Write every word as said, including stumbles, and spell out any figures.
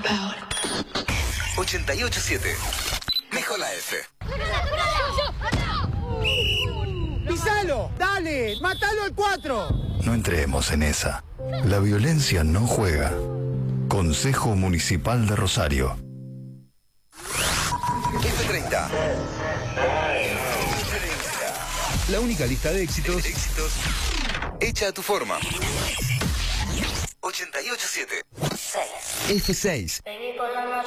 ochenta y ocho siete. Mejola F. ¡Pisalo! ¡Dale! ¡Mátalo al cuatro! No entremos en esa. La violencia no juega. Consejo Municipal de Rosario. F treinta. La única lista de éxitos, éxitos hecha a tu forma. ochenta y ocho siete. F seis.